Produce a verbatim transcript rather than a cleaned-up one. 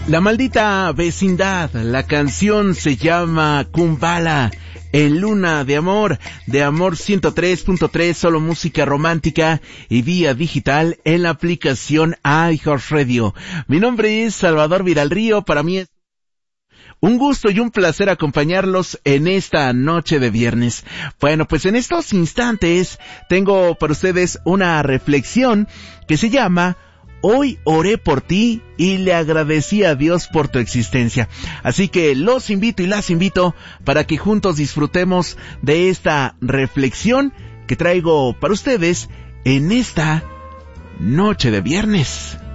La maldita vecindad, la canción se llama Kumbala, en Luna de Amor, de Amor ciento tres punto tres, solo música romántica y vía digital en la aplicación iHeartRadio. Mi nombre es Salvador Vidal-Río, para mí es un gusto y un placer acompañarlos en esta noche de viernes. Bueno, pues en estos instantes tengo para ustedes una reflexión que se llama Hoy oré por ti y le agradecí a Dios por tu existencia. Así que los invito y las invito para que juntos disfrutemos de esta reflexión que traigo para ustedes en esta noche de viernes.